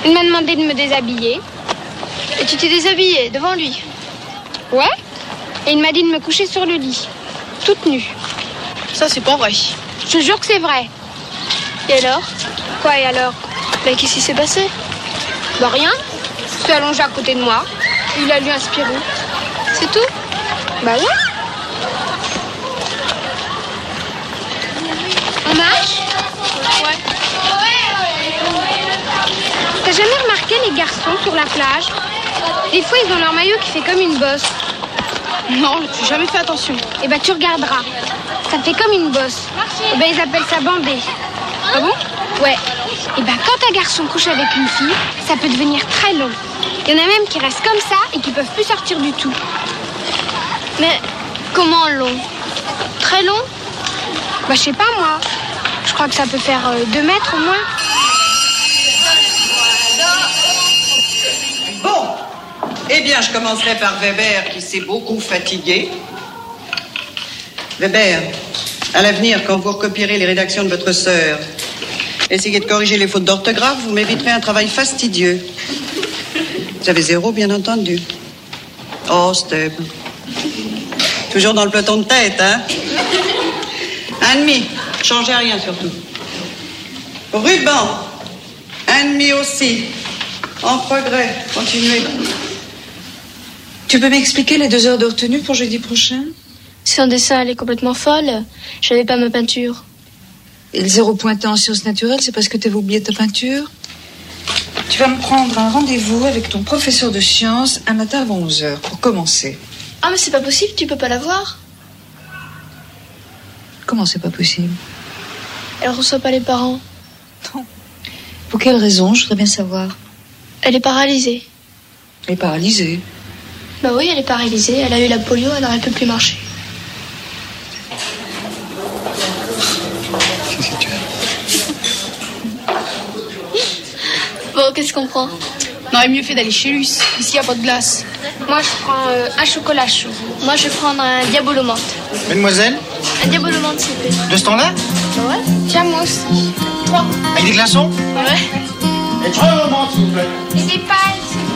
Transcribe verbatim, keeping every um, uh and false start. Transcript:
Il m'a demandé de me déshabiller. Et tu t'es déshabillée devant lui? Ouais. Et il m'a dit de me coucher sur le lit, toute nue. Ça, c'est pas vrai. Je te jure que c'est vrai. Et alors? Quoi, et alors? Bah, qu'est-ce qui s'est passé? Bah, rien. Il s'est allongé à côté de moi. Il a lu un Spirou. C'est tout? Bah ouais. On marche? Ouais. T'as jamais remarqué les garçons sur la plage? Des fois, ils ont leur maillot qui fait comme une bosse. Non, j'ai jamais fait attention. Eh ben, tu regarderas. Ça fait comme une bosse. Eh ben, ils appellent ça bandé. Ah bon? Ouais. Eh ben, quand un garçon couche avec une fille, ça peut devenir très long. Il y en a même qui restent comme ça et qui peuvent plus sortir du tout. Mais comment long? Très long? Bah, je sais pas, moi. Je crois que ça peut faire euh, deux mètres au moins. Bon. Eh bien, je commencerai par Weber, qui s'est beaucoup fatigué. Weber, à l'avenir, quand vous recopierez les rédactions de votre sœur, essayez de corriger les fautes d'orthographe, vous m'éviterez un travail fastidieux. Vous avez zéro, bien entendu. Oh, Steb. Toujours dans le peloton de tête, hein? Un demi. Changez rien, surtout. Ruban. Un demi aussi. En progrès. Continuez. Tu peux m'expliquer les deux heures de retenue pour jeudi prochain? Si un dessin, elle est complètement folle, j'avais pas ma peinture. Et le zéro pointé en sciences naturelles, c'est parce que tu avais oublié ta peinture? Tu vas me prendre un rendez-vous avec ton professeur de sciences un matin avant onze heures, pour commencer. Ah, mais c'est pas possible, tu peux pas la voir. Comment c'est pas possible? Elle reçoit pas les parents. Non. Pour quelle raison? Je voudrais bien savoir. Elle est paralysée. Elle est paralysée. Bah oui, elle est paralysée. Elle a eu la polio, alors elle peut plus marcher. Bon, qu'est-ce qu'on prend? On aurait mieux fait d'aller chez Luce. Ici, il n'y a pas de glace. Moi, je prends euh, un chocolat chaud. Moi, je vais prendre un diabolo menthe. Mademoiselle, Un diabolo menthe, s'il vous plaît. de ce temps-là, Bah ouais. Tiens, moi aussi. Trois. avec des glaçons? Ouais. Et trois moments, s'il vous plaît. Et des pailles.